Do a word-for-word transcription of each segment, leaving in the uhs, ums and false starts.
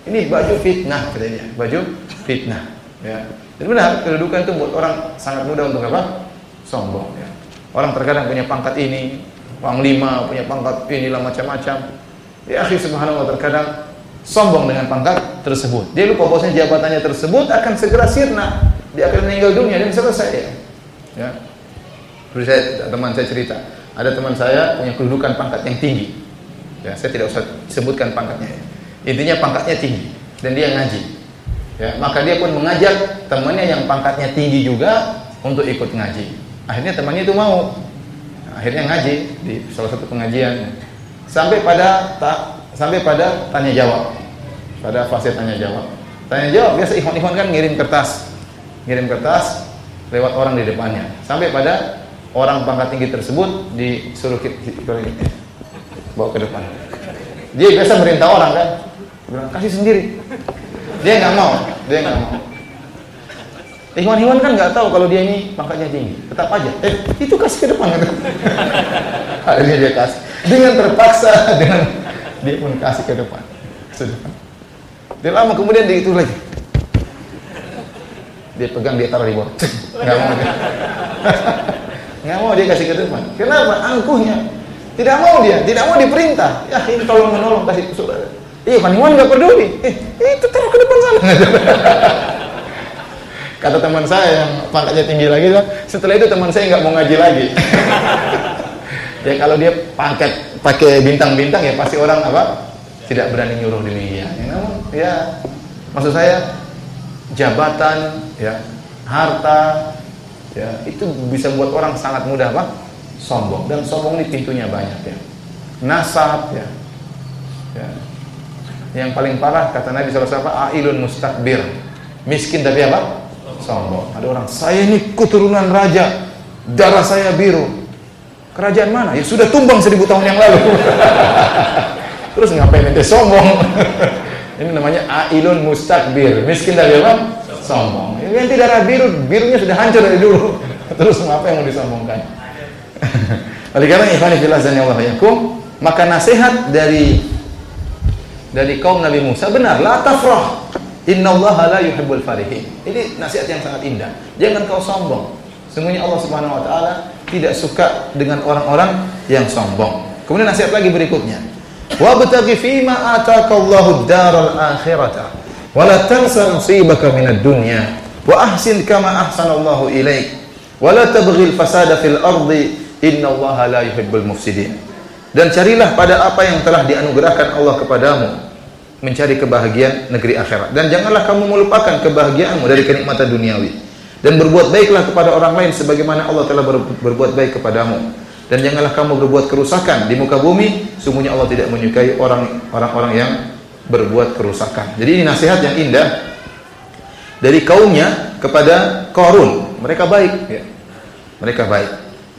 Ini baju fitnah katanya, baju fitnah. Ya. Dan benar, kedudukan itu buat orang sangat mudah untuk apa? Sombong. Ya. Orang terkadang punya pangkat ini, panglima, punya pangkat inilah macam-macam. Ya akhi subhanallah, terkadang sombong dengan pangkat tersebut. Dia lupa bahwasanya jabatannya tersebut akan segera sirna. Dia akan meninggal dunia dan selesai. Ya. Ya. Seperti saya, teman saya cerita, ada teman saya punya kedudukan pangkat yang tinggi. Ya, saya tidak usah sebutkan pangkatnya. Intinya pangkatnya tinggi dan dia ngaji. Ya, maka dia pun mengajak temannya yang pangkatnya tinggi juga untuk ikut ngaji. Akhirnya temannya itu mau. Akhirnya ngaji di salah satu pengajian. Sampai pada tak sampai pada tanya jawab. Pada fase tanya jawab. Tanya jawab biasa ikhwan-ikhwan kan ngirim kertas. Ngirim kertas lewat orang di depannya. Sampai pada orang pangkat tinggi tersebut disuruh bawa ke depan. Dia biasa merintah orang kan, bilang kasih sendiri. Dia nggak mau, dia nggak mau. Ikhwan-ikhwan kan nggak tahu kalau dia ini pangkatnya tinggi, tetap aja. Eh itu kasih ke depan kan. Akhirnya dia kasih, dengan terpaksa, dengan dia pun kasih ke depan. Dia lama kemudian dia itu lagi. Dia pegang, dia taruh di bawah. Nggak mau dia. Nggak mau dia kasih ke depan. Kenapa? Angkuhnya. Tidak mau dia, tidak mau diperintah. Ya ini tolong menolong kasih ke saudara. Iya, Ikhwan nggak peduli. Eh, itu taruh ke depan sana. Kata teman saya yang pangkatnya tinggi lagi, setelah itu teman saya nggak mau ngaji lagi. Ya kalau dia pangkat pakai bintang-bintang ya pasti orang apa? Tidak berani nyuruh demikian. Ya, namun, ya maksud saya jabatan, ya harta, ya itu bisa buat orang sangat mudah apa? Sombong. Dan sombong ini pintunya banyak ya. Nasab ya. Ya. Yang paling parah kata Nabi shallallahu alaihi wasallam, ailun mustakbir. Miskin tapi apa? Sombong. Ada orang, saya ini keturunan raja, darah saya biru. Kerajaan mana? Ya sudah tumbang seribu tahun yang lalu. Terus ngapain ente sombong? Ini namanya ailun mustakbir. Miskin tapi apa? Sombong. Yang tidak darah biru, birunya sudah hancur dari dulu. Terus apa yang mau disombongkan? Oleh karena ikhwan fillah Allah yakum, maka nasihat dari dari kaum Nabi Musa benar, la tafrah, innallaha la yuhibbul farihin. Ini nasihat yang sangat indah. Jangan kau sombong. Sesungguhnya Allah Subhanahu wa taala tidak suka dengan orang-orang yang sombong. Kemudian nasihat lagi berikutnya. Wabtaghi fima ataakallahu ad-daral akhirata wa la tansa nasibaka minad dunya wa ahsin kama ahsanallahu ilaik wa la tabghil fasada fil ardi innallaha la yuhibbul mufsidin. Dan carilah pada apa yang telah dianugerahkan Allah kepadamu, mencari kebahagiaan negeri akhirat, dan janganlah kamu melupakan kebahagiaanmu dari kenikmatan duniawi, dan berbuat baiklah kepada orang lain sebagaimana Allah telah ber, berbuat baik kepadamu, dan janganlah kamu berbuat kerusakan di muka bumi, sungguhnya Allah tidak menyukai orang orang-orang yang berbuat kerusakan. Jadi ini nasihat yang indah dari kaumnya kepada Qarun. Mereka baik ya. Mereka baik.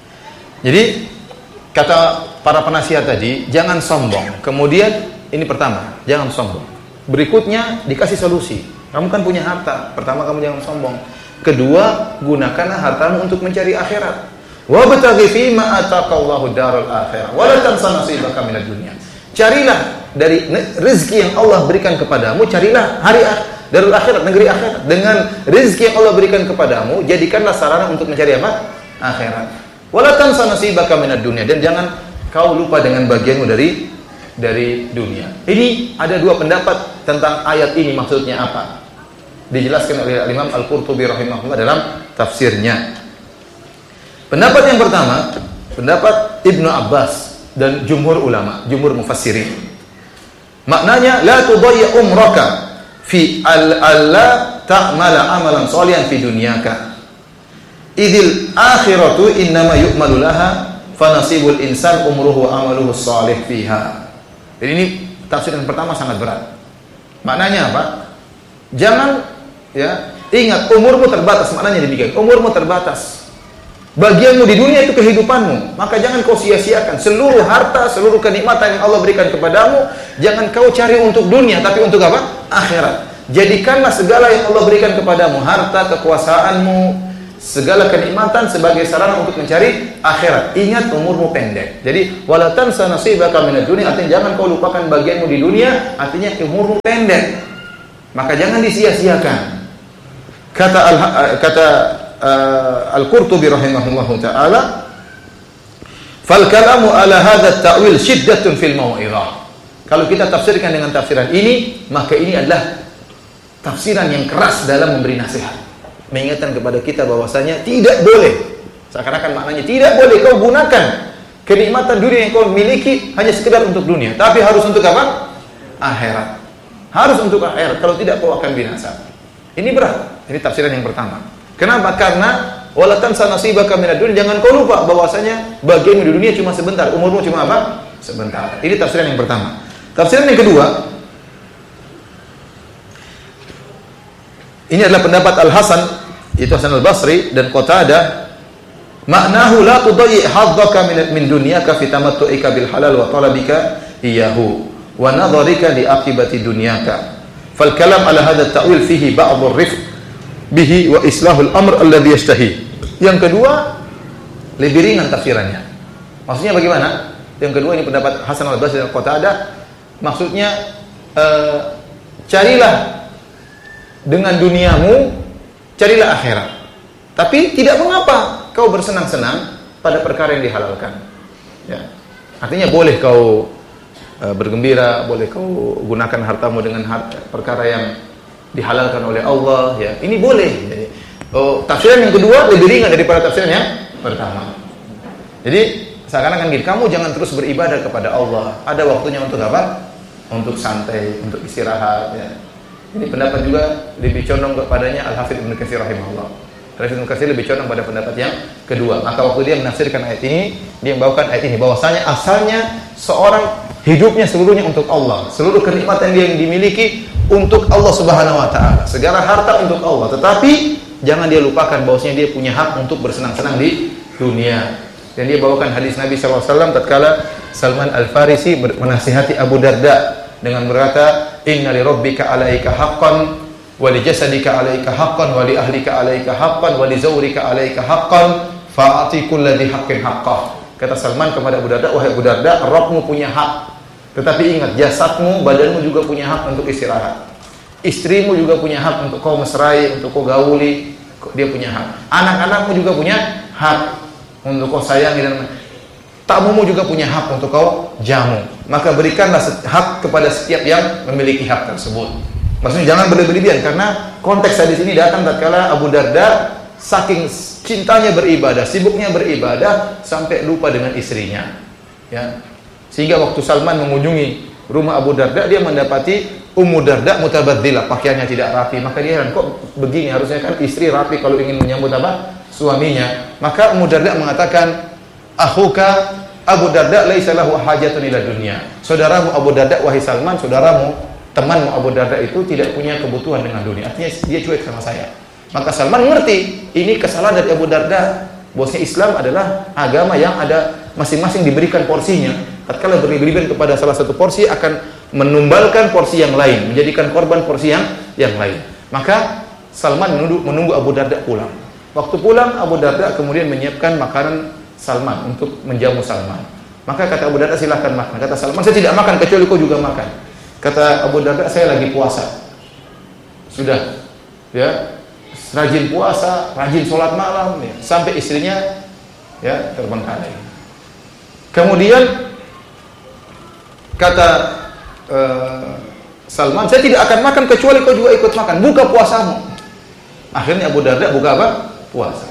Jadi kata para penasihat tadi, jangan sombong. Kemudian ini pertama, jangan sombong. Berikutnya dikasih solusi. Kamu kan punya harta. Pertama kamu jangan sombong. Kedua, gunakanlah hartamu untuk mencari akhirat. Wabtaghi fima ataqallahu daral akhirah wa la tansa nasibaka minad dunya. Carilah dari rezeki yang Allah berikan kepadamu, carilah hari darul akhirat, negeri akhirat. Dengan rezeki yang Allah berikan kepadamu, jadikanlah sarana untuk mencari apa? Akhirat. Wala tansa nasibaka minad dunya, dan jangan kau lupa dengan bagianmu dari dari dunia. Ini ada dua pendapat tentang ayat ini, maksudnya apa? Dijelaskan oleh Imam Al-Qurtubi rahimahullah dalam tafsirnya. Pendapat yang pertama, pendapat Ibnu Abbas dan jumhur ulama, jumhur mufassirin. Maknanya la tudayya umraka fi al-alla ta'mala amalan shalihan fi dunyaka. Idil akhiratu innama yu'malu laha fa nasibul insan umruhu amaluhu shalih fiha. Jadi ini tafsir yang pertama sangat berat. Maknanya apa? Jangan ya, ingat umurmu terbatas, maknanya demikian. Umurmu terbatas. Bagianmu di dunia itu kehidupanmu, maka jangan kau sia-siakan seluruh harta, seluruh kenikmatan yang Allah berikan kepadamu. Jangan kau cari untuk dunia, tapi untuk apa? Akhirat. Jadikanlah segala yang Allah berikan kepadamu, harta, kekuasaanmu, segala kenikmatan sebagai sarana untuk mencari akhirat. Ingat umurmu pendek. Jadi wala tansa nasibaka minad dunya, artinya jangan kau lupakan bagianmu di dunia, artinya umurmu pendek. maka jangan disia-siakan. Kata al, kata uh, Al-Qurtubi rahimahullahu taala, "Fal kalamu ala hadha at-ta'wil shiddatun fil mau'izah." Kalau kita tafsirkan dengan tafsiran ini, maka ini adalah tafsiran yang keras dalam memberi nasihat. Mengingatkan kepada kita bahwasanya tidak boleh, seakan-akan maknanya tidak boleh kau gunakan kenikmatan dunia yang kau miliki hanya sekedar untuk dunia, tapi harus untuk apa? Akhirat. Harus untuk akhirat. Kalau tidak kau akan binasa. Ini berat. Ini tafsiran yang pertama. Kenapa? Karena wala tansa nasibaka minad dunya, jangan kau lupa bahwasanya bagian di dunia cuma sebentar, umurmu cuma apa? Sebentar. Ini tafsiran yang pertama. Tafsiran yang kedua, ini adalah pendapat Al-Hasan, itu Hasan Al-Basri dan Qatadah. Maknahu la tudayyi haddaka min min dunyaka fi tamattu'ika bil halal wa talabika iyyahu wa nadharika li aqibati dunyaka. Fal kalam ala hadha at-ta'wil fihi ba'd ar-rifq bihi wa islahul amr alladhi yashtahi. Yang kedua, lebih ringan tafsirannya. Maksudnya bagaimana? Yang kedua ini pendapat Hasan Al-Basri dan Qatadah. Maksudnya uh, carilah dengan duniamu, carilah akhirat. Tapi tidak mengapa kau bersenang-senang pada perkara yang dihalalkan. Ya. Artinya boleh kau uh, bergembira, boleh kau gunakan hartamu dengan harta, perkara yang dihalalkan oleh Allah. Ya. Ini boleh. Jadi, oh, tafsiran yang kedua lebih ringan daripada tafsiran yang pertama. Jadi seakan-akan gini, kamu jangan terus beribadah kepada Allah. Ada waktunya untuk apa? Untuk santai, untuk istirahat. Ya. Ini pendapat juga lebih condong kepadanya Al-Hafidz Ibnu Katsir rahimahullah. Al-Hafidz Ibnu Katsir lebih condong pada pendapat yang kedua. Maka waktu dia menafsirkan ayat ini, dia membawakan ayat ini bahwasanya asalnya seorang hidupnya seluruhnya untuk Allah. Seluruh kenikmatan dia yang dimiliki untuk Allah Subhanahu wa taala. Segala harta untuk Allah. Tetapi jangan dia lupakan bahwasanya dia punya hak untuk bersenang-senang di dunia. Dan dia bawakan hadis Nabi sallallahu alaihi wasallam tatkala Salman Al-Farisi menasihati Abu Darda dengan berkata, "Inna li rabbika 'alaika haqqan wa li jasadika 'alaika haqqan wa li ahlika 'alaika haqqan wa li zawrika 'alaika haqqan fa'ati kulli haqqin haqqah." Kata Salman kepada Abu Darda, "Wahai Abu Darda, Rabbmu punya hak. Tetapi ingat, jasadmu, badanmu juga punya hak untuk istirahat. Istrimu juga punya hak untuk kau mesrai, untuk kau gauli, dia punya hak. Anak-anakmu juga punya hak untuk kau sayangi dan tamumu juga punya hak untuk kau jamu. Maka berikanlah hak kepada setiap yang memiliki hak tersebut." Maksudnya jangan berlebihan, karena konteks hadis ini datang tatkala Abu Darda saking cintanya beribadah, sibuknya beribadah sampai lupa dengan istrinya. Ya. Sehingga waktu Salman mengunjungi rumah Abu Darda, dia mendapati Ummu Darda mutabaddilah, pakaiannya tidak rapi. Maka dia heran, kok begini? Harusnya kan istri rapi kalau ingin menyambut apa? Suaminya. Maka Ummu Darda mengatakan, "Akhuka Abu Darda laisa lahu hajatun ila dunya." Saudaramu Abu Darda, wahai Salman, saudaramu, temanmu Abu Darda itu tidak punya kebutuhan dengan dunia. Artinya dia cuek sama saya. Maka Salman mengerti, ini kesalahan dari Abu Darda. Bahwasanya Islam adalah agama yang ada masing-masing diberikan porsinya. Tatkala berlebihan kepada salah satu porsi akan menumbalkan porsi yang lain, menjadikan korban porsi yang yang lain. Maka Salman menunggu, menunggu Abu Darda pulang. Waktu pulang, Abu Darda kemudian menyiapkan makanan Salman untuk menjamu Salman. Maka kata Abu Darda, "Silakan makan." Kata Salman, "Saya tidak makan kecuali kau juga makan." Kata Abu Darda, "Saya lagi puasa." Sudah, ya, rajin puasa, rajin sholat malam, ya, sampai istrinya ya terbengkalai. Kemudian kata uh, Salman, "Saya tidak akan makan kecuali kau juga ikut makan. Buka puasamu." Akhirnya Abu Darda buka apa? Puasa.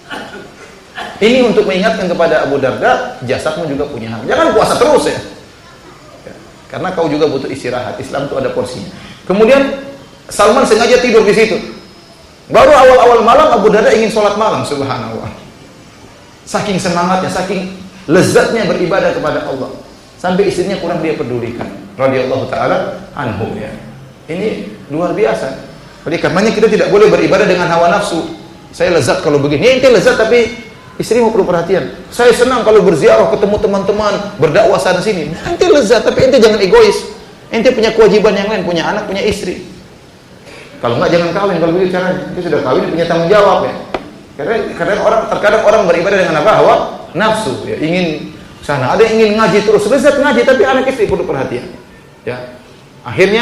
Ini untuk mengingatkan kepada Abu Darda, jasadmu juga punya hak. Jangan puasa terus ya. Ya. Karena kau juga butuh istirahat. Islam itu ada porsinya. Kemudian Salman sengaja tidur di situ. Baru awal-awal malam Abu Darda ingin sholat malam, subhanallah. Saking semangatnya, saking lezatnya beribadah kepada Allah, sampai istrinya kurang dia pedulikan. Radhiyallahu taala anhu ya. Ini luar biasa. Oleh karenanya kita tidak boleh beribadah dengan hawa nafsu. Saya lezat kalau begini. Ya, ente lezat tapi istrimu perlu perhatian. Saya senang kalau berziarah, ketemu teman-teman, berdakwah sana sini. Ente lezat tapi ente jangan egois. Ente punya kewajiban yang lain, punya anak, punya istri. Kalau enggak jangan kawin, kalau begitu caranya. Dia sudah kawin, punya tanggung jawab ya. Karena kadang orang terkadang orang beribadah dengan apa? Hawa nafsu ya, ingin sana. Ada yang ingin ngaji terus, lezat ngaji tapi anak istri perlu perhatian. Ya. Akhirnya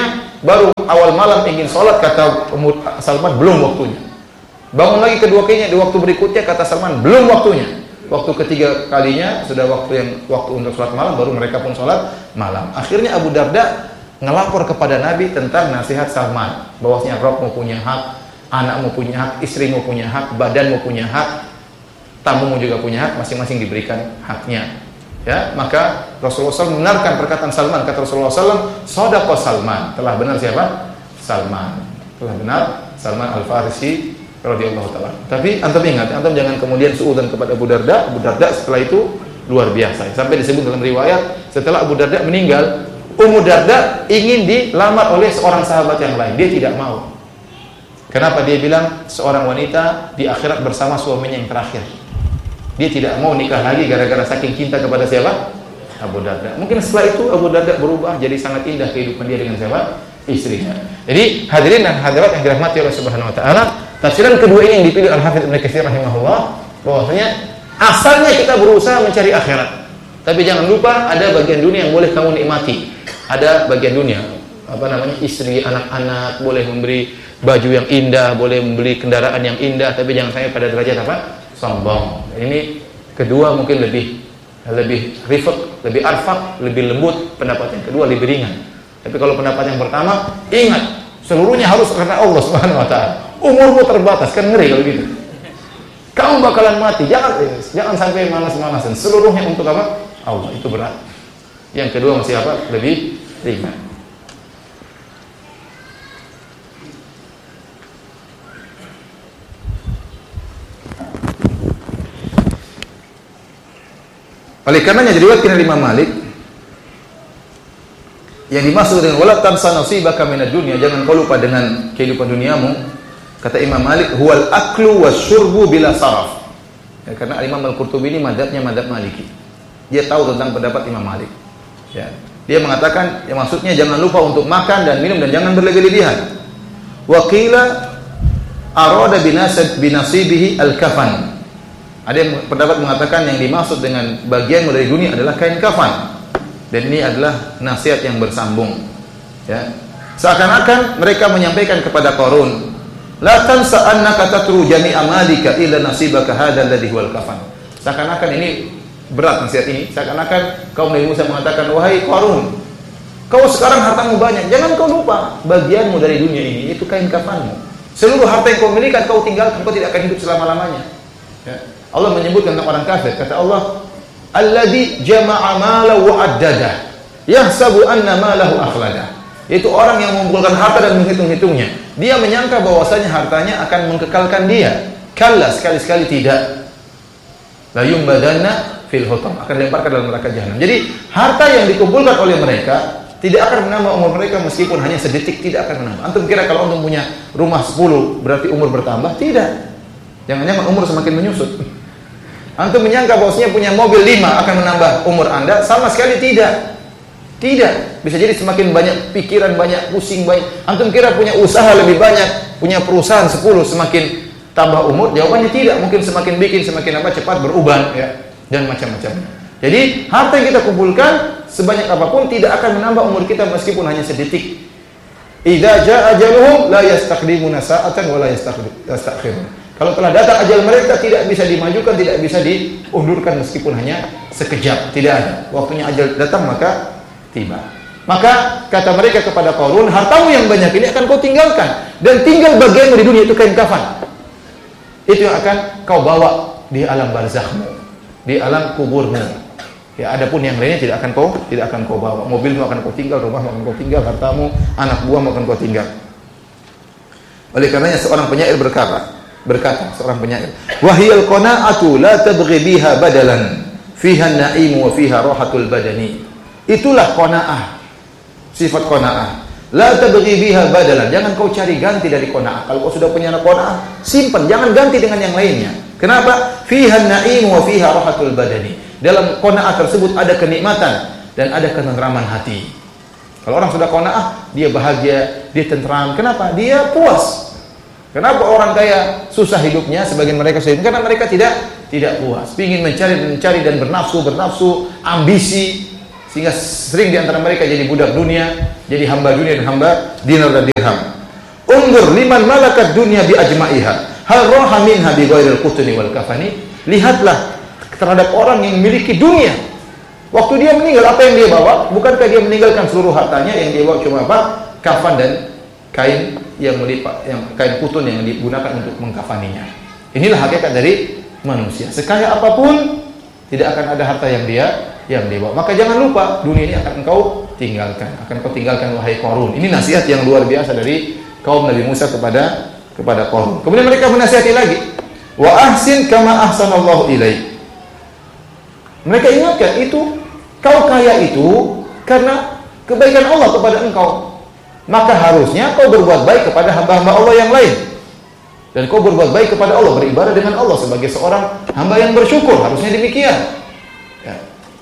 baru awal malam ingin sholat, kata Salman belum waktunya. Bangun lagi kedua kalinya di waktu berikutnya, kata Salman belum waktunya. Waktu ketiga kalinya sudah waktu yang waktu untuk sholat malam, baru mereka pun sholat malam. Akhirnya Abu Darda ngelapor kepada Nabi tentang nasihat Salman, bahwasanya Rob mau punya hak, anak mau punya hak, istri mau punya hak, badan mau punya hak, tamu mau juga punya hak, masing-masing diberikan haknya. Ya, maka Rasulullah shallallahu alaihi wasallam membenarkan perkataan Salman. Kata Rasulullah shallallahu alaihi wasallam, "Shadaqa Salman." Telah benar siapa? Salman. Telah benar Salman Al-Farisi radhiyallahu taala. Tapi antum ingat, antum jangan kemudian suudzon kepada Abu Darda. Abu Darda setelah itu luar biasa. Sampai disebut dalam riwayat, setelah Abu Darda meninggal, Ummu Darda ingin dilamar oleh seorang sahabat yang lain. Dia tidak mau. Kenapa? Dia bilang seorang wanita di akhirat bersama suaminya yang terakhir. Dia tidak mau nikah lagi gara-gara saking cinta kepada siapa? Abu Darda. Mungkin setelah itu Abu Darda berubah jadi sangat indah kehidupan dia dengan siapa? Istrinya. Jadi hadirin dan hadirat yang dirahmati Allah Subhanahu wa taala, tafsiran kedua ini yang dipilih Al-Hafidz Ibnu Katsir rahimahullah, bahwasanya asalnya kita berusaha mencari akhirat. Tapi jangan lupa ada bagian dunia yang boleh kamu nikmati. Ada bagian dunia, apa namanya? Istri, anak-anak, boleh memberi baju yang indah, boleh membeli kendaraan yang indah, tapi jangan sampai pada derajat apa? Sombong. Ini kedua mungkin lebih lebih rifq, lebih arfaq, lebih lembut. Pendapat yang kedua lebih ringan. Tapi kalau pendapat yang pertama, ingat seluruhnya harus karena Allah Subhanahu wa taala. Umurmu terbatas, kan ngeri kalau gitu. Kamu bakalan mati. Jangan jangan sampai malas-malasan. Seluruhnya untuk apa? Allah. Itu berat. Yang kedua masih apa? Lebih ringan. Oleh karenanya diriwayatkan dari Imam Malik yang dimaksud dengan wala tansa nasibaka minad dunya, jangan kau lupa dengan kehidupan duniamu. Kata Imam Malik, huwal aklu wasyurbu bila saraf. Ya, karena Imam Al-Qurtubi ini madhabnya madhab Maliki. Dia tahu tentang pendapat Imam Malik. Ya. Dia mengatakan, ya maksudnya jangan lupa untuk makan dan minum dan jangan berlebih-lebihan. Wa qila arada binasab binasibihi al-kafan. Ada yang pendapat mengatakan yang dimaksud dengan bagian dari dunia adalah kain kafan. Dan ini adalah nasihat yang bersambung. Ya. Seakan-akan mereka menyampaikan kepada Qarun, la tansa annaka tatru jami'a malika illa nasibaka hadzal ladzi huwal kafan. Seakan-akan ini berat nasihat ini. Seakan-akan kaum Nabi Musa mengatakan, wahai Qarun, kau sekarang hartamu banyak, jangan kau lupa bagianmu dari dunia ini, itu kain kafanmu. Seluruh harta yang kau miliki kau tinggalkan, kau tidak akan hidup selama-lamanya. Ya. Allah menyebutkan tentang orang kafir, kata Allah, alladzi jama'a mala wa addada yahsabu anna malahu akhlada. Yaitu orang yang mengumpulkan harta dan menghitung-hitungnya. Dia menyangka bahwasanya hartanya akan mengkekalkan dia. Kalla, sekali-sekali tidak. La yumbadanna fil hutam, akan dilemparkan dalam neraka jahanam. Jadi harta yang dikumpulkan oleh mereka tidak akan menambah umur mereka meskipun hanya sedetik, tidak akan menambah. Antum kira kalau antum punya rumah sepuluh berarti umur bertambah? Tidak. Jangan-jangan umur semakin menyusut. Antum menyangka bahwasanya punya mobil lima akan menambah umur Anda? Sama sekali tidak. Tidak. Bisa jadi semakin banyak pikiran, banyak pusing, banyak. Antum kira punya usaha lebih banyak, punya perusahaan sepuluh semakin tambah umur? Jawabannya tidak. Mungkin semakin bikin semakin apa cepat beruban ya, dan macam-macam. Jadi harta yang kita kumpulkan sebanyak apapun tidak akan menambah umur kita meskipun hanya sedetik. Idza jaa ajaluhum la yastaqdimuna sa'atan wa la yastakhirun. Kalau telah datang ajal mereka tidak bisa dimajukan, tidak bisa diundurkan meskipun hanya sekejap, tidak ada. Waktunya ajal datang maka tiba. Maka kata mereka kepada Qarun, hartamu yang banyak ini akan kau tinggalkan dan tinggal bagianmu di dunia itu kain kafan. Itu yang akan kau bawa di alam barzakhmu, di alam kuburmu. Ya, adapun yang lainnya tidak akan kau tidak akan kau bawa. Mobilmu akan kau tinggal, rumahmu akan kau tinggal, hartamu, anak buahmu akan kau tinggal. Oleh karenanya seorang penyair berkata, berkata seorang penyair, wahiyal qanaatu la tabghi biha badalan fiha an-na'im wa fiha rahatul badani. Itulah qanaah, sifat qanaah. La tabghi biha badalan, jangan kau cari ganti dari qanaah. Kalau kau sudah punya qanaah, simpan, jangan ganti dengan yang lainnya. Kenapa? Fiha an-na'im wa fiha rahatul badani. Dalam qanaah tersebut ada kenikmatan dan ada ketentraman hati. Kalau orang sudah qanaah, dia bahagia, dia tentram. Kenapa? Dia puas. Kenapa orang kaya susah hidupnya sebagian mereka susah hidupnya? Karena mereka tidak tidak puas, ingin mencari dan mencari dan bernafsu bernafsu, ambisi Sehingga sering di antara mereka jadi budak dunia, jadi hamba dunia dan hamba dinar dan dirham. Undur liman malakat dunia bi ajma'iha. Hal roha minha bi ghairil qutni wal kafani. Lihatlah terhadap orang yang memiliki dunia. Waktu dia meninggal, apa yang dia bawa? Bukankah dia meninggalkan seluruh hartanya? Yang dia bawa cuma apa? Kafan dan kain yang melipat, yang kain kutun yang digunakan untuk mengkafaninya. Inilah hakikat dari manusia. Sekaya apapun, tidak akan ada harta yang dia yang dia bawa. Maka jangan lupa, dunia ini akan engkau tinggalkan, akan kau tinggalkan wahai Qarun. Ini nasihat yang luar biasa dari kaum Nabi Musa kepada kepada Qarun. Kemudian mereka menasihati lagi, wa ahsin kama ahsanallahu ilaik. Mereka ingatkan, itu kau kaya itu karena kebaikan Allah kepada engkau. Maka harusnya kau berbuat baik kepada hamba-hamba Allah yang lain. Dan kau berbuat baik kepada Allah, beribadah dengan Allah sebagai seorang hamba yang bersyukur. Harusnya demikian. Ya.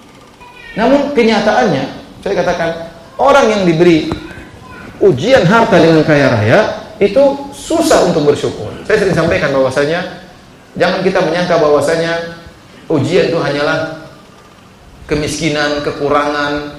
Namun kenyataannya, saya katakan, orang yang diberi ujian harta dengan kaya raya itu susah untuk bersyukur. Saya sering sampaikan bahwasanya jangan kita menyangka bahwasanya ujian itu hanyalah kemiskinan, kekurangan,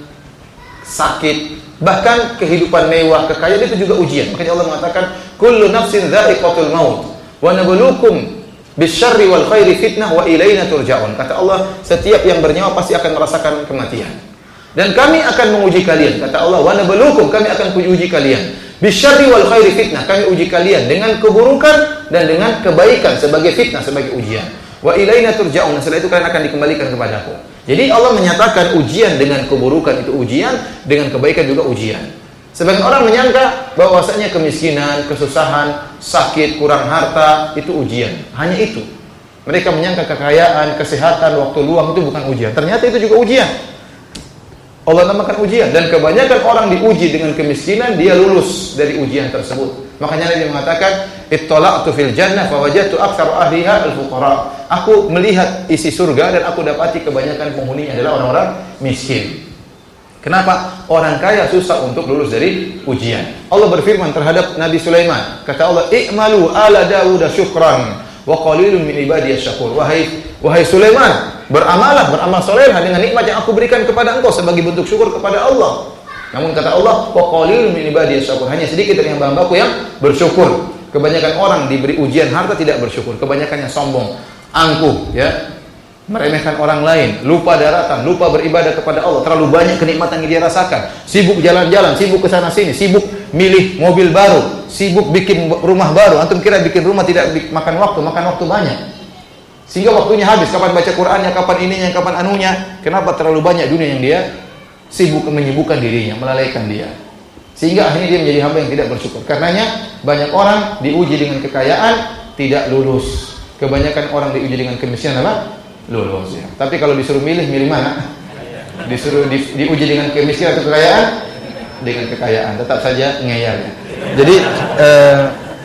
sakit, bahkan kehidupan mewah, kekayaan itu juga ujian. Makanya Allah mengatakan, kullu nafsin dha'iqatul maut wa nabluukum bisyarri wal khairi fitnah wa ilaina turja'un. Kata Allah, setiap yang bernyawa pasti akan merasakan kematian. Dan kami akan menguji kalian. Kata Allah, wa nabluukum, kami akan uji kalian. Bisyarri wal khairi fitnah, kami uji kalian dengan keburukan dan dengan kebaikan sebagai fitnah, sebagai ujian. Wa ilaina turja'un, setelah itu kalian akan dikembalikan kepadaku. Jadi Allah menyatakan ujian dengan keburukan itu ujian, dengan kebaikan juga ujian. Sebagian orang menyangka bahwasanya kemiskinan, kesusahan, sakit, kurang harta itu ujian. Hanya itu. Mereka menyangka kekayaan, kesehatan, waktu luang itu bukan ujian. Ternyata itu juga ujian. Allah namakan ujian. Dan kebanyakan orang diuji dengan kemiskinan, dia lulus dari ujian tersebut. Makanya Nabi mengatakan, ittala'tu fil jannah fawajadtu aktsara ahliha al-fuqara. Aku melihat isi surga dan aku dapati kebanyakan penghuninya adalah orang-orang miskin. Kenapa? Orang kaya susah untuk lulus dari ujian. Allah berfirman terhadap Nabi Sulaiman. Kata Allah, "I'malu ala Dawud syukran wa qalilun min ibadiyas syakur." Wahai wahai Sulaiman, beramalah, beramal saleh dengan nikmat yang aku berikan kepada engkau sebagai bentuk syukur kepada Allah. Namun kata Allah, "Wa qalilun min ibadiyas syakur." Hanya sedikit dari hamba-hambaku yang bersyukur. Kebanyakan orang diberi ujian harta tidak bersyukur. Kebanyakan yang sombong, angkuh, ya. Meremehkan orang lain, lupa daratan, lupa beribadah kepada Allah, terlalu banyak kenikmatan yang dia rasakan, sibuk jalan-jalan, sibuk ke sana sini, sibuk milih mobil baru, sibuk bikin rumah baru. Antum kira bikin rumah tidak makan waktu, makan waktu banyak. Sehingga waktunya habis, kapan baca Qur'annya, kapan ininya, kapan anunya. Kenapa? Terlalu banyak dunia yang dia sibuk menyibukkan dirinya, melalaikan dia. Sehingga akhirnya dia menjadi hamba yang tidak bersyukur. Karenanya banyak orang diuji dengan kekayaan tidak lulus. Kebanyakan orang diuji dengan kemiskinan apa? Lulus ya. Tapi kalau disuruh milih, milih mana? Disuruh di, diuji dengan kemiskinan atau kekayaan? Dengan kekayaan, tetap saja ngeyel ya. Jadi eh,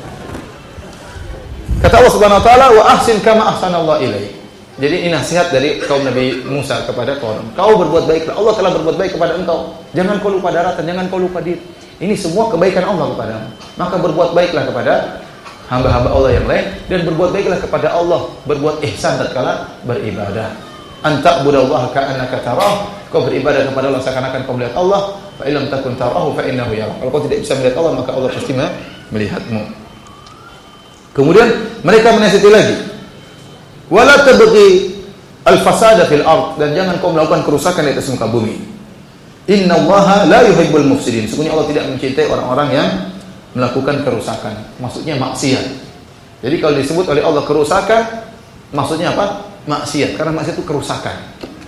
kata Allah Subhanahu wa taala, wa ahsin kama ahsanallahu ilaik. Jadi ini nasihat dari kaum Nabi Musa kepada kaum. Kau berbuat baiklah, Allah telah berbuat baik kepada engkau. Jangan kau lupa daratan, jangan kau lupa diri. Ini semua kebaikan Allah kepadamu. Maka berbuat baiklah kepada hamba-hamba Allah yang lain, dan berbuat baiklah kepada Allah, berbuat ihsan tatkala beribadah. Anta budallaha ka'annaka tarah, kau beribadah kepada Allah seakan-akan kau melihat Allah. Fa illam takun tarahu fa innahu yarah. Kalau kau tidak bisa melihat Allah, maka Allah pasti melihatmu. Kemudian mereka menasihati lagi, wala tabghi al-fasada fil ard, dan jangan kau melakukan kerusakan di atas muka bumi. Innallaha la yuhibbul mufsidin. Sesungguhnya Allah tidak mencintai orang-orang yang melakukan kerusakan, maksudnya maksiat. Jadi kalau disebut oleh Allah kerusakan, maksudnya apa? Maksiat, karena maksiat itu kerusakan.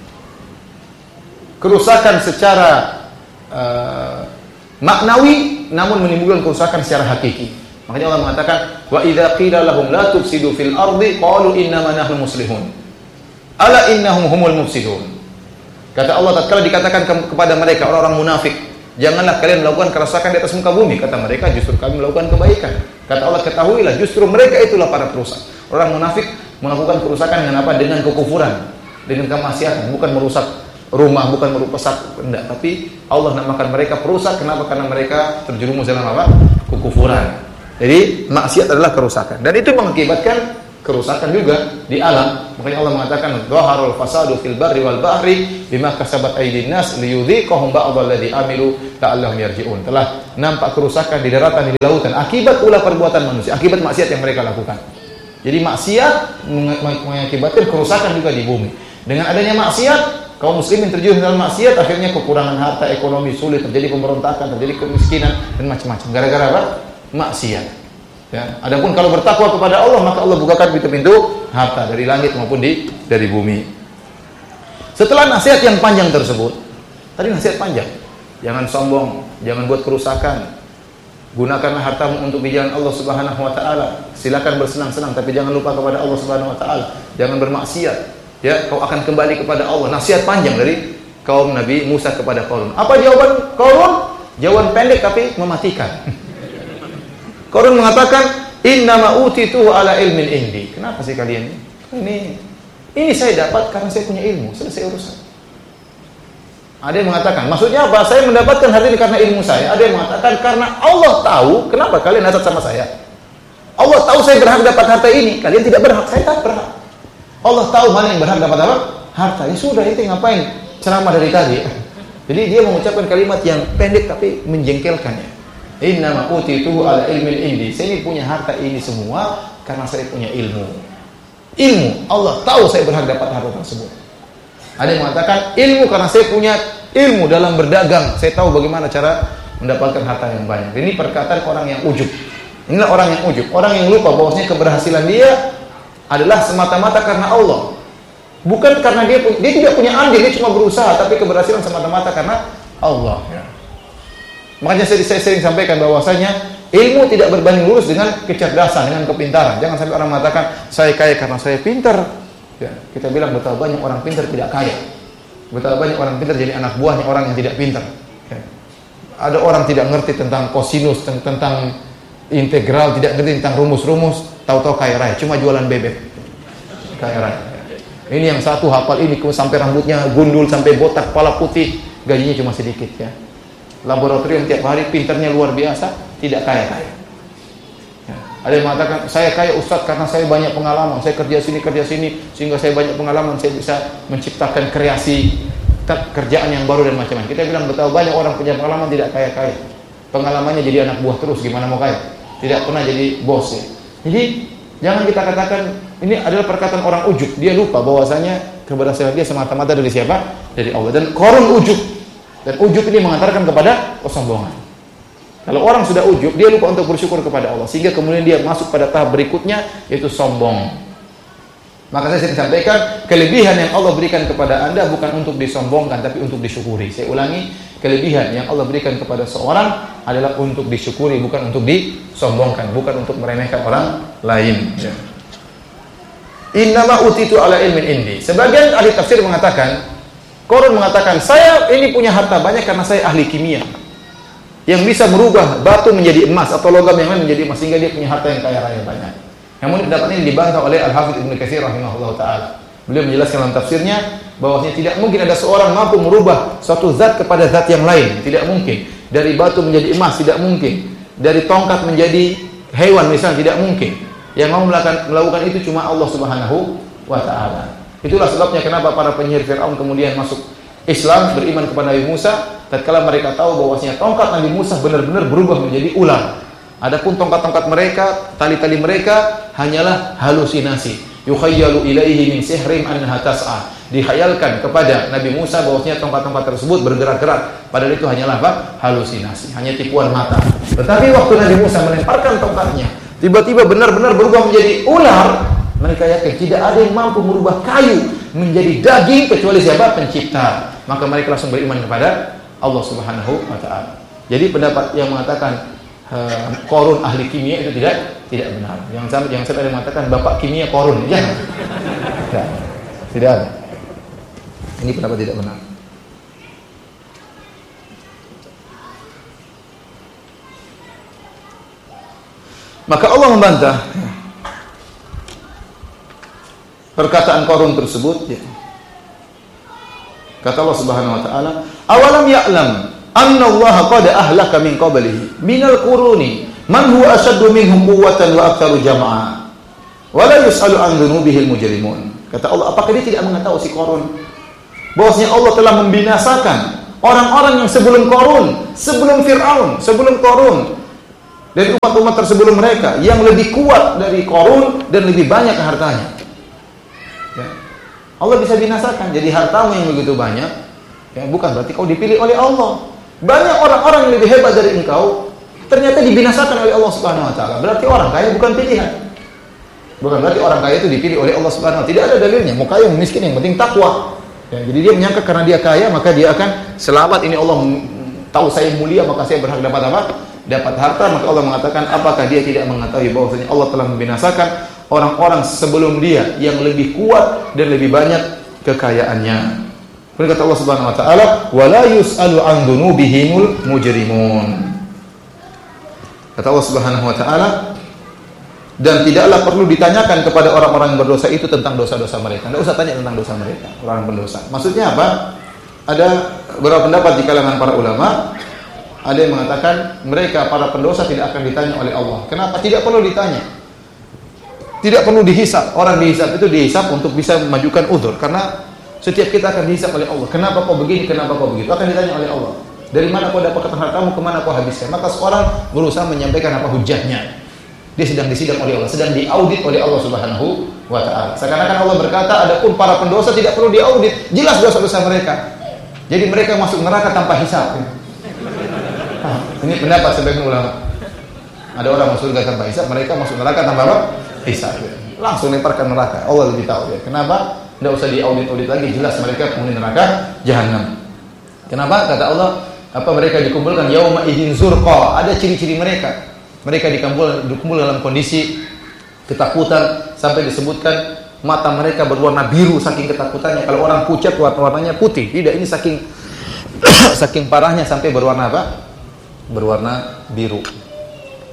Kerusakan secara uh, maknawi, namun menimbulkan kerusakan secara hakiki. Makanya Allah mengatakan, wa idza qila lahum la tufsidu fil ardi qalu innama nahnu muslihun. Ala innahum humul mufsidun. Kata Allah tatkala dikatakan ke- kepada mereka orang-orang munafik, janganlah kalian melakukan kerusakan di atas muka bumi. Kata mereka, justru kami melakukan kebaikan. Kata Allah, ketahuilah, justru mereka itulah para perusak. Orang munafik melakukan kerusakan dengan apa? Dengan kekufuran, dengan kemaksiatan. Bukan merusak rumah, bukan merusak, enggak. Tapi Allah namakan mereka perusak. Kenapa? Karena mereka terjerumus dalam apa? Kekufuran. Jadi maksiat adalah kerusakan. Dan itu mengakibatkan kerusakan juga di alam. Makanya Allah mengatakan dhaharul fasadu fil barri wal bahri bima kasabat aydin nas liyudhiqahum ba'dalladzi amilu la'allahum yarji'un. Telah nampak kerusakan di daratan, di lautan akibat ulah perbuatan manusia, akibat maksiat yang mereka lakukan. Jadi maksiat mengakibatkan kerusakan juga di bumi. Dengan adanya maksiat, kaum muslimin terjun dalam maksiat, akhirnya kekurangan harta, ekonomi sulit, terjadi pemberontakan, terjadi kemiskinan dan macam-macam. Gara-gara apa? Maksiat. Ya, adapun kalau bertakwa kepada Allah, maka Allah bukakan pintu-pintu harta dari langit maupun di dari bumi. Setelah nasihat yang panjang tersebut, tadi nasihat panjang, jangan sombong, jangan buat kerusakan, gunakanlah hartamu untuk di jalan Allah Subhanahu wa taala. Silakan bersenang-senang, tapi jangan lupa kepada Allah Subhanahu wa taala. Jangan bermaksiat. Ya, kau akan kembali kepada Allah. Nasihat panjang dari kaum Nabi Musa kepada Qarun. Apa jawaban Qarun? Jawaban pendek tapi mematikan. Qarun mengatakan, "Innama utituhu ala ilmin indi." Kenapa sih kalian ini? Ini saya dapat karena saya punya ilmu. Selesai urusan. Ada yang mengatakan, maksudnya apa? Saya mendapatkan hal ini karena ilmu saya. Ada yang mengatakan karena Allah tahu kenapa kalian hasad sama saya. Allah tahu saya berhak dapat harta ini, kalian tidak berhak, saya tak berhak. Allah tahu mana yang berhak dapat apa? Harta. Ya sudah, itu ngapain ceramah dari tadi? Jadi dia mengucapkan kalimat yang pendek tapi menjengkelkannya. Innama utituhu ala ilmin indi. Saya ini punya harta ini semua karena saya punya ilmu. Ilmu, Allah tahu saya berhak dapat harta tersebut. Ada yang mengatakan ilmu karena saya punya ilmu dalam berdagang. Saya tahu bagaimana cara mendapatkan harta yang banyak. Ini perkataan orang yang ujub. Inilah orang yang ujub, orang yang lupa bahwasanya keberhasilan dia adalah semata-mata karena Allah. Bukan karena dia dia tidak punya andil, dia cuma berusaha, tapi keberhasilan semata-mata karena Allah. Ya. Makanya saya, saya sering sampaikan bahwasanya ilmu tidak berbanding lurus dengan kecerdasan, dengan kepintaran. Jangan sampai orang mengatakan saya kaya karena saya pintar. Ya, kita bilang betapa banyak orang pintar tidak kaya. Betapa banyak orang pintar jadi anak buahnya orang yang tidak pintar. Ya. Ada orang tidak ngerti tentang kosinus, tentang integral, tidak ngerti tentang rumus-rumus, tahu-tahu kaya raya, cuma jualan bebek. Kaya raya. Ini yang satu hafal ini sampai rambutnya gundul, sampai botak, kepala putih, gajinya cuma sedikit ya. Laboratorium tiap hari, pintarnya luar biasa, tidak kaya-kaya. Ya. Ada yang mengatakan, saya kaya Ustaz karena saya banyak pengalaman, saya kerja sini, kerja sini, sehingga saya banyak pengalaman, saya bisa menciptakan kreasi kerjaan yang baru dan macam-macam. Kita bilang betapa banyak orang punya pengalaman tidak kaya-kaya. Pengalamannya jadi anak buah terus, gimana mau kaya? Tidak pernah jadi bos ya. Jadi, jangan kita katakan, ini adalah perkataan orang ujub. Dia lupa bahwasanya keberhasilan dia semata-mata dari siapa? Dari Allah. Dan Qarun ujub. Dan ujub ini mengantarkan kepada kesombongan. Kalau orang sudah ujub, dia lupa untuk bersyukur kepada Allah, sehingga kemudian dia masuk pada tahap berikutnya, yaitu sombong. Maka saya sering sampaikan, kelebihan yang Allah berikan kepada Anda bukan untuk disombongkan, tapi untuk disyukuri. Saya ulangi, kelebihan yang Allah berikan kepada seorang adalah untuk disyukuri, bukan untuk disombongkan, bukan untuk meremehkan orang lain. Innama utitu ala ilmin indi. Sebagian ahli tafsir mengatakan, Qarun mengatakan, saya ini punya harta banyak karena saya ahli kimia yang bisa merubah batu menjadi emas atau logam yang lain menjadi emas, sehingga dia punya harta yang kaya raya banyak. Namun pendapat ini dibantah oleh Al-Hafidz Ibnu Katsir rahimahullah taala. Beliau menjelaskan dalam tafsirnya bahwasanya tidak mungkin ada seorang mampu merubah suatu zat kepada zat yang lain, tidak mungkin. Dari batu menjadi emas tidak mungkin. Dari tongkat menjadi hewan misalnya tidak mungkin. Yang mau melakukan, melakukan itu cuma Allah Subhanahu wa taala. Itulah sebabnya kenapa para penyihir Fir'aun kemudian masuk Islam, beriman kepada Nabi Musa, tatkala mereka tahu bahwasanya tongkat Nabi Musa benar-benar berubah menjadi ular. Adapun tongkat-tongkat mereka, tali-tali mereka hanyalah halusinasi. Yukhayyalu ilaihi min sihrim annaha tas'a. Dihayalkan kepada Nabi Musa bahwasanya tongkat-tongkat tersebut bergerak-gerak, padahal itu hanyalah apa? Halusinasi, hanya tipuan mata. Tetapi waktu Nabi Musa melemparkan tongkatnya, tiba-tiba benar-benar berubah menjadi ular. Mereka yakin tidak ada yang mampu merubah kayu menjadi daging kecuali siapa? Pencipta. Maka mereka langsung beriman kepada Allah Subhanahu wa taala. Jadi pendapat yang mengatakan uh, Qarun ahli kimia itu tidak tidak benar. Yang sampai yang saya mengatakan bapak kimia Qarun, jangan. Tidak. Tidak ada. Ini pendapat tidak benar. Maka Allah membantah perkataan Qarun tersebut ya. Kata Allah Subhanahu wa taala, "Awalam ya'lam anna Allah qad ahlaka min qablihi minal quruni man huwa ashaddu minhum quwwatan wa aktsaru jam'a." Wala yus'alu an dzunubihil mujrimun. Kata Allah, apakah dia tidak mengetahui si Qarun bahwasanya Allah telah membinasakan orang-orang yang sebelum Qarun, sebelum Fir'aun, sebelum Qarun, dari umat-umat tersebelum mereka yang lebih kuat dari Qarun dan lebih banyak hartanya. Ya. Allah bisa binasakan. Jadi hartamu yang begitu banyak, ya, bukan berarti kau dipilih oleh Allah. Banyak orang-orang yang lebih hebat dari engkau ternyata dibinasakan oleh Allah Subhanahu wa taala. Berarti orang kaya bukan pilihan. Bukan berarti orang kaya itu dipilih oleh Allah Subhanahu wa taala. Tidak ada dalilnya. Mau kaya mau miskin, yang penting takwa. Ya, jadi dia menyangka karena dia kaya maka dia akan selamat. Ini Allah tahu saya mulia maka saya berhak dapat apa? Dapat harta. Maka Allah mengatakan, apakah dia tidak mengetahui bahwasanya Allah telah membinasakan orang-orang sebelum dia yang lebih kuat dan lebih banyak kekayaannya. Kemudian kata Allah Subhanahu wa taala, "Wala yus'alu an dzunubihimul mujrimun." Kata Allah Subhanahu wa taala, dan tidaklah perlu ditanyakan kepada orang-orang yang berdosa itu tentang dosa-dosa mereka. Tidak usah tanya tentang dosa mereka, orang berdosa. Maksudnya apa? Ada beberapa pendapat di kalangan para ulama. Ada yang mengatakan mereka para pendosa tidak akan ditanya oleh Allah. Kenapa? Tidak perlu ditanya. Tidak perlu dihisab. Orang dihisab itu dihisab untuk bisa memajukan udzur. Karena setiap kita akan dihisab oleh Allah. Kenapa kau begini? Kenapa kau begitu? Akan ditanya oleh Allah. Dari mana kau dapatkan hartamu? Kemana kau habiskan? Maka seorang berusaha menyampaikan apa hujahnya. Dia sedang disidang oleh Allah, sedang diaudit oleh Allah Subhanahu wa taala. Seakan-akan Allah berkata, adapun para pendosa tidak perlu diaudit, jelas dosa-dosa mereka. Jadi mereka masuk neraka tanpa hisab. Ah, ini pendapat sebagian ulama. Ada orang masuk surga tanpa hisab, mereka masuk neraka tanpa apa? Hisab. Langsung lemparkan neraka. Allah lebih tahu ya. Kenapa? Tidak usah diaudit-audit lagi, jelas mereka penghuni neraka jahanam. Kenapa? Kata Allah, apa mereka dikumpulkan yauma idzin zurqa, ada ciri-ciri mereka. Mereka dikumpul, dikumpul dalam kondisi ketakutan sampai disebutkan mata mereka berwarna biru saking ketakutannya. Kalau orang pucat warnanya putih, tidak, ini saking saking parahnya sampai berwarna apa? Berwarna biru.